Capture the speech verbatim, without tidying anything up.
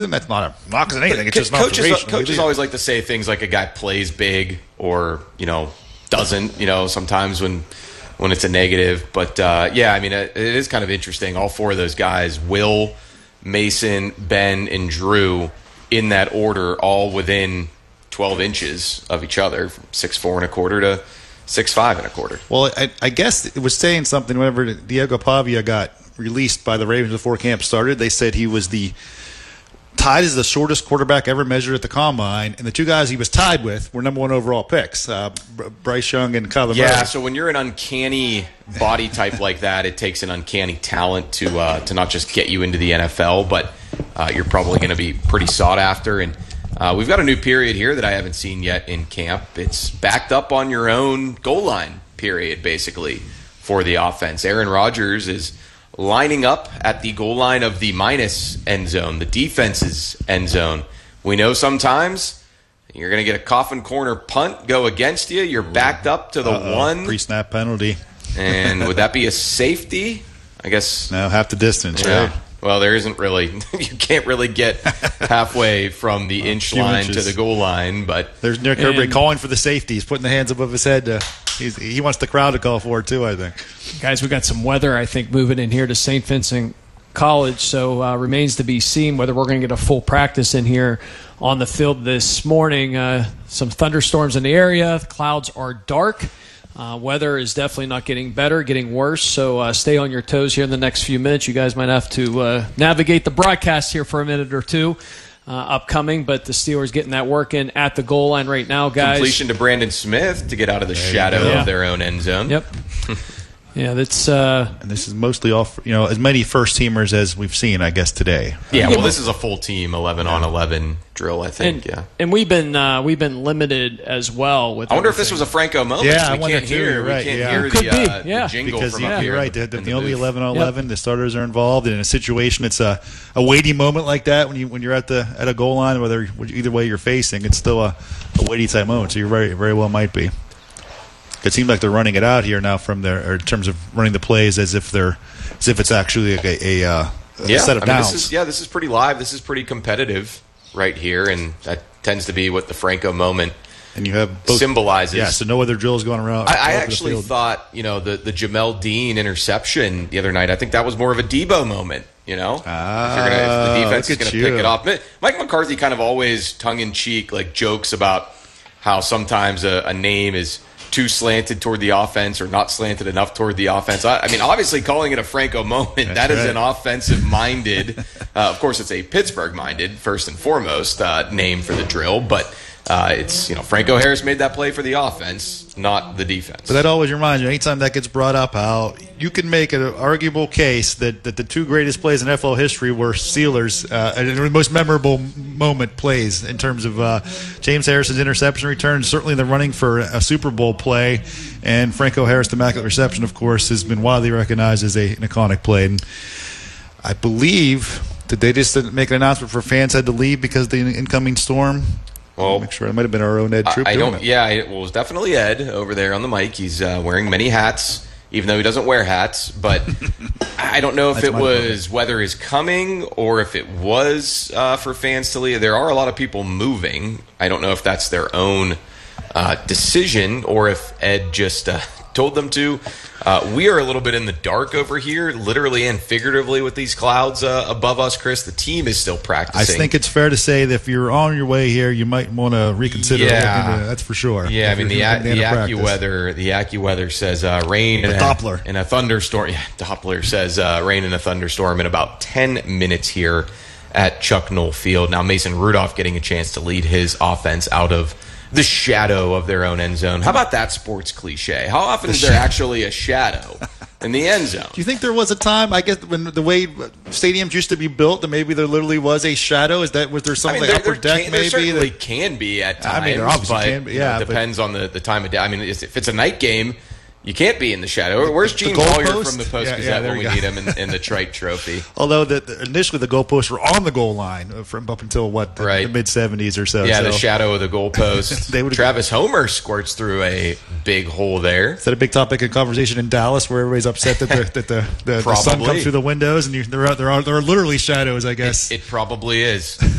that's not a knock on anything. It's just an coaches, observation. Coaches always like to say things like a guy plays big or, you know, doesn't, you know, sometimes when when it's a negative. But, uh, yeah, I mean, it, it is kind of interesting. All four of those guys, Will, Mason, Ben, and Drew, in that order, all within twelve inches of each other, from six four and a quarter to six five and a quarter. Well, I, I guess it was saying something whenever Diego Pavia got released by the Ravens before camp started. They said he was the tied as the shortest quarterback ever measured at the combine, and the two guys he was tied with were number one overall picks, uh, Bryce Young and Kyler Murray. Yeah, so when you're an uncanny body type like that, it takes an uncanny talent to uh, to not just get you into the N F L, but uh, you're probably going to be pretty sought after. And uh, we've got a new period here that I haven't seen yet in camp. It's backed up on your own goal line period, basically, for the offense. Aaron Rodgers is lining up at the goal line of the minus end zone, the defense's end zone. We know sometimes you're going to get a coffin corner punt go against you. You're backed up to the Uh-oh. one. Pre-snap penalty. And would that be a safety? I guess. No, half the distance, Yeah. right? Well, there isn't really. You can't really get halfway from the inch line inches. to the goal line. But There's Nick Herbert calling for the safety. He's putting the hands above his head. To, he's, he wants the crowd to call for it, too, I think. Guys, we got some weather, I think, moving in here to Saint Vincent College, so uh, remains to be seen whether we're going to get a full practice in here on the field this morning. Uh, some thunderstorms in the area. The clouds are dark. Uh, weather is definitely not getting better, getting worse, so uh, stay on your toes here in the next few minutes. You guys might have to uh, navigate the broadcast here for a minute or two uh, upcoming, but the Steelers getting that work in at the goal line right now, guys. Completion to Brandon Smith to get out of the There shadow yeah. of their own end zone. Yep. Yeah, that's uh, And this is mostly off, you know, as many first-teamers as we've seen, I guess, today. Yeah, well, this is a full team, eleven on eleven drill, I think. and yeah. and we've been uh, we've been limited as well with. I wonder if this everything. was a Franco moment. Yeah, I we wonder can't too, hear. you're right, We can't yeah. hear Could the, be, uh, yeah. the jingle Because from yeah, up here. you're right. The, the, in the only booth. eleven on eleven, the starters are involved. And in a situation, it's a, a weighty moment like that when you when you're at the at a goal line, whether either way you're facing, it's still a, a weighty type moment. So you're very very well might be. It seems like they're running it out here now from their or in terms of running the plays as if they're as if it's actually a, a, a, a Yeah, set of I mean, downs. this is, yeah, this is pretty live. This is pretty competitive right here, and that tends to be what the Franco moment and you have both, symbolizes. Yeah, so no other drills going around. I, I all over the actually field. thought, you know, the, the Jamel Dean interception the other night, I think that was more of a Debo moment, you know? Ah, if, you're gonna, if the defense look is at going to you. pick it off. Mike McCarthy kind of always tongue-in-cheek, like, jokes about how sometimes a, a name is too slanted toward the offense or not slanted enough toward the offense. I, I mean, obviously calling it a Franco moment, That's that is right. an offensive-minded, uh, of course it's a Pittsburgh-minded, first and foremost, uh, name for the drill, but uh, it's, you know, Franco Harris made that play for the offense, not the defense. But that always reminds you, anytime that gets brought up, how you can make an arguable case that, that the two greatest plays in N F L history were Steelers, uh, and the most memorable moment plays in terms of uh, James Harris's interception return, certainly the running for a Super Bowl play, and Franco Harris, the immaculate reception, of course, has been widely recognized as a, an iconic play. And I believe that they just didn't make an announcement for fans had to leave because of the incoming storm. Well, make sure it might have been our own Ed Troop. I doing don't. it. Yeah, it was definitely Ed over there on the mic. He's uh, wearing many hats, even though he doesn't wear hats. But I don't know if That's it my was weather is coming or if it was uh, for fans to leave. There are a lot of people moving. I don't know if that's their own uh, decision or if Ed just uh, told them to. Uh, we are a little bit in the dark over here, literally and figuratively, with these clouds uh, above us, Chris. The team is still I practicing. think it's fair to say that if you're on your way here, you might want to reconsider. Yeah. looking to- that's for sure. Yeah, I If mean the you're a- looking the to enter practice. AccuWeather the AccuWeather says uh, rain and The a, Doppler. and a thunderstorm. Yeah, Doppler says uh, rain and a thunderstorm in about ten minutes here at Chuck Noll Field. Now Mason Rudolph getting a chance to lead his offense out of the shadow of their own end zone. How about that sports cliche? How often is there actually a shadow in the end zone? Do you think there was a time, I guess, when the way stadiums used to be built, that maybe there literally was a shadow? Is that was there I something mean, like there, upper there deck can, there maybe? certainly that- can be at times. I mean, there obviously but, can be, you know, yeah, it but- depends on the, the time of day. I mean, if it's a night game, You can't be in the shadow. Where's Gene goal Collier post? from the Post Yeah, Gazette yeah, there when we we go. need him in, in the Trike Trophy? Although the, the, initially the goalposts were on the goal line uh, from up until what the, Right. the mid seventies or so. Yeah, so. the shadow of the goalpost. They would've- Travis Homer squirts through a big hole there. Is that a big topic of conversation in Dallas, where everybody's upset that the that the, the, the sun Probably. comes through the windows and you, there are there are there are literally shadows, I guess. It probably is.